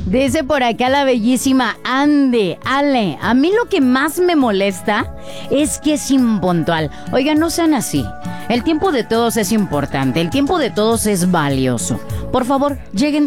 Dice por acá la bellísima Ale, a mí lo que más me molesta es que es impuntual. Oigan, no sean así. El tiempo de todos es importante, el tiempo de todos es valioso. Por favor, lleguen